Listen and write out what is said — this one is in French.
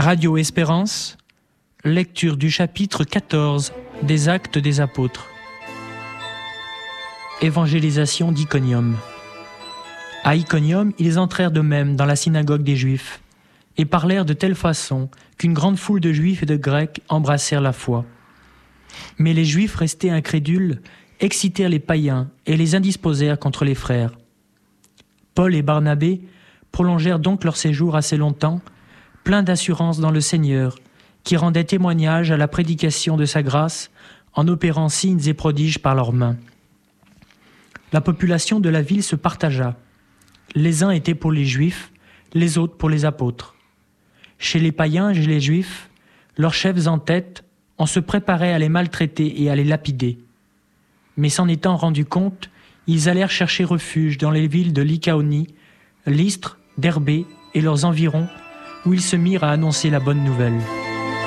Radio Espérance, lecture du chapitre 14 des Actes des Apôtres. Évangélisation d'Iconium. À Iconium, ils entrèrent de même dans la synagogue des Juifs et parlèrent de telle façon qu'une grande foule de Juifs et de Grecs embrassèrent la foi. Mais les Juifs restés incrédules excitèrent les païens et les indisposèrent contre les frères. Paul et Barnabé prolongèrent donc leur séjour assez longtemps, pleins d'assurance dans le Seigneur, qui rendait témoignage à la prédication de sa grâce en opérant signes et prodiges par leurs mains. La population de la ville se partagea. Les uns étaient pour les Juifs, les autres pour les apôtres. Chez les païens et les Juifs, leurs chefs en tête, on se préparait à les maltraiter et à les lapider. Mais s'en étant rendus compte, ils allèrent chercher refuge dans les villes de Lycaonie, Lystre, Derbé et leurs environs, où ils se mirent à annoncer la bonne nouvelle.